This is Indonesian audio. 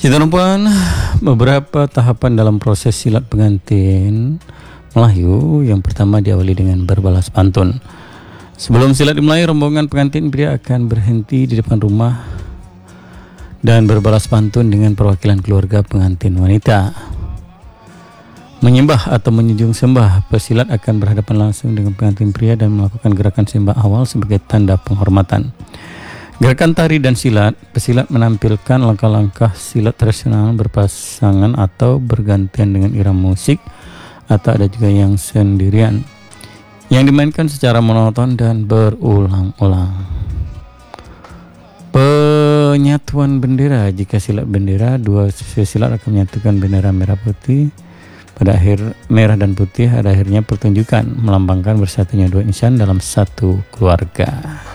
Kita nampak beberapa tahapan dalam proses silat pengantin Melayu. Yang pertama diawali dengan berbalas pantun. Sebelum silat dimulai, rombongan pengantin pria akan berhenti di depan rumah dan berbalas pantun dengan perwakilan keluarga pengantin wanita. Menyembah atau menjunjung sembah, pesilat akan berhadapan langsung dengan pengantin pria dan melakukan gerakan sembah awal sebagai tanda penghormatan. Gerakan tari dan silat, pesilat menampilkan langkah-langkah silat tradisional berpasangan atau bergantian dengan irama musik, atau ada juga yang sendirian, yang dimainkan secara monoton dan berulang-ulang. Penyatuan bendera, jika silat bendera, dua sisi silat akan menyatukan bendera merah putih. Pada akhir merah dan putih, pada akhirnya pertunjukan melambangkan bersatunya dua insan dalam satu keluarga.